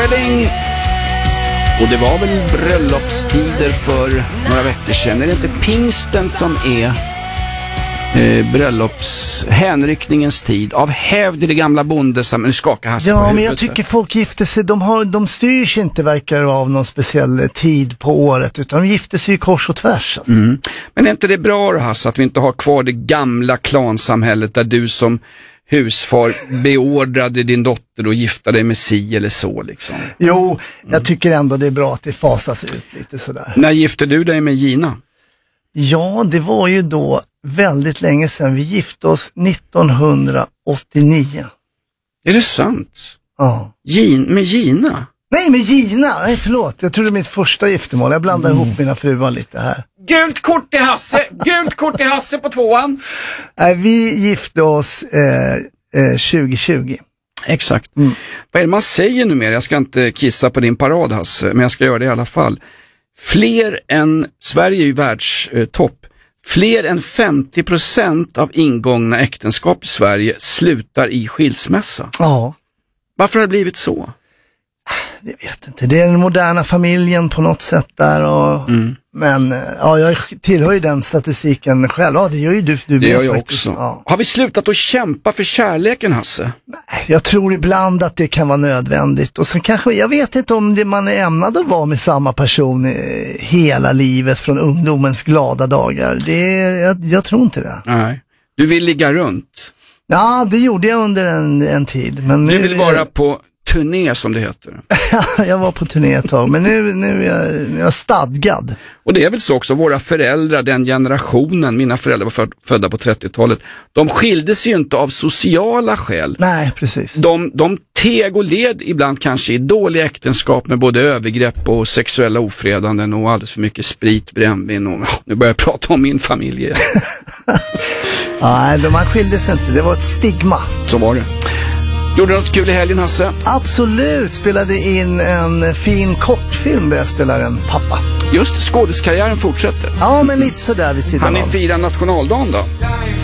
Wedding. Och det var väl bröllopstider för några veckor sedan. Är det inte pingsten som är hänryckningens tid? Av hävd i det gamla bondesamhället. Nu skakar Hasse på Ja, huvudet, men jag tycker folk gifter sig, de styrs inte verkar av någon speciell tid på året, utan de gifter sig i kors och tvärs. Alltså. Men är inte det bra då, Hasse, att vi inte har kvar det gamla klansamhället där du som husfar beordrade din dotter och gifta dig med si eller så liksom? Jo, jag tycker ändå det är bra att det fasas ut lite sådär. När gifte du dig med Gina? Ja, det var ju då väldigt länge sedan. Vi gifte oss 1989. Är det sant? Ja. Med Gina? Nej, med Gina! Nej, förlåt. Jag trodde mitt första giftermål. Jag blandade ihop mina fruar lite här. Gult kort till Hasse! Gult kort till Hasse på 2:an. Nej, vi gifte oss 2020. Exakt. Vad är det man säger numera? Jag ska inte kissa på din parad, Hasse, men jag ska göra det i alla fall. Sverige är ju världstopp. Fler än 50% av ingångna äktenskap i Sverige slutar i skilsmässa. Ja. Varför har det blivit så? Jag vet inte. Det är den moderna familjen på något sätt där. Men ja, jag tillhör ju den statistiken själv. Ja, det gör ju du det gör jag faktiskt. också. Ja. Har vi slutat att kämpa för kärleken, Hasse? Nej, jag tror ibland att det kan vara nödvändigt. Och sen kanske, jag vet inte om man är ämnad att vara med samma person hela livet från ungdomens glada dagar. Jag tror inte det. Nej. Du vill ligga runt? Ja, det gjorde jag under en tid. Men du vill vara på turné, som det heter. Jag var på turné ett tag, men nu är jag stadgad. Och det är väl så också, våra föräldrar, den generationen, mina föräldrar var födda på 30-talet, de skilde sig ju inte av sociala skäl. Nej, precis. De teg och led ibland kanske i dåliga äktenskap med både övergrepp och sexuella ofredanden och alldeles för mycket sprit, brännvin och nu börjar jag prata om min familj. Nej, man skilde sig inte, det var ett stigma. Så var det. Gjorde du något kul i helgen, Hasse? Absolut, spelade in en fin kortfilm där jag spelar en pappa. Just skådeskarriären fortsätter. Ja, men lite sådär vid sidan Han är av. firar nationaldagen då?